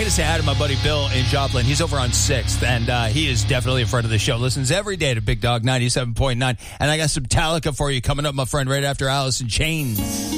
got to say hi to my buddy Bill in Joplin. He's over on 6th, and he is definitely a friend of the show. Listens every day to Big Dog 97.9. And I got some Metallica for you coming up, my friend, right after Alice in Chains.